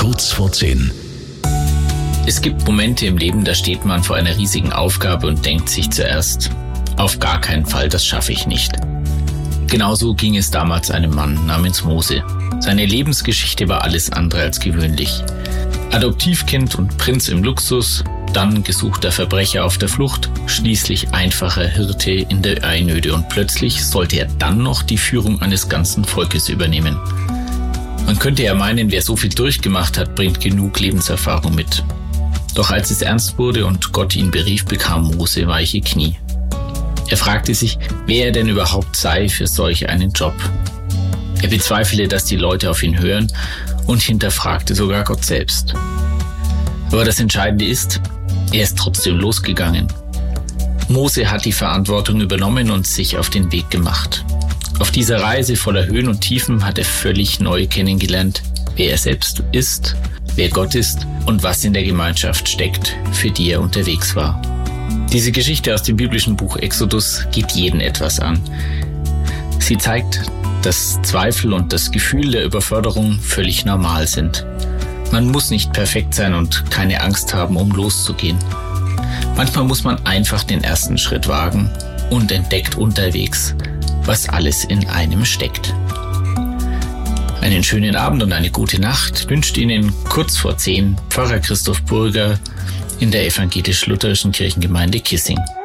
Kurz vor 10. Es gibt Momente im Leben, da steht man vor einer riesigen Aufgabe und denkt sich zuerst, auf gar keinen Fall, das schaffe ich nicht. Genauso ging es damals einem Mann namens Mose. Seine Lebensgeschichte war alles andere als gewöhnlich. Adoptivkind und Prinz im Luxus, dann gesuchter Verbrecher auf der Flucht, schließlich einfacher Hirte in der Einöde und plötzlich sollte er dann noch die Führung eines ganzen Volkes übernehmen. Man könnte ja meinen, wer so viel durchgemacht hat, bringt genug Lebenserfahrung mit. Doch als es ernst wurde und Gott ihn berief, bekam Mose weiche Knie. Er fragte sich, wer er denn überhaupt sei für solch einen Job. Er bezweifelte, dass die Leute auf ihn hören und hinterfragte sogar Gott selbst. Aber das Entscheidende ist, er ist trotzdem losgegangen. Mose hat die Verantwortung übernommen und sich auf den Weg gemacht. Auf dieser Reise voller Höhen und Tiefen hat er völlig neu kennengelernt, wer er selbst ist, wer Gott ist und was in der Gemeinschaft steckt, für die er unterwegs war. Diese Geschichte aus dem biblischen Buch Exodus geht jeden etwas an. Sie zeigt, dass Zweifel und das Gefühl der Überforderung völlig normal sind. Man muss nicht perfekt sein und keine Angst haben, um loszugehen. Manchmal muss man einfach den ersten Schritt wagen und entdeckt unterwegs, was alles in einem steckt. Einen schönen Abend und eine gute Nacht wünscht Ihnen kurz vor 10 Pfarrer Christoph Burger in der evangelisch-lutherischen Kirchengemeinde Kissing.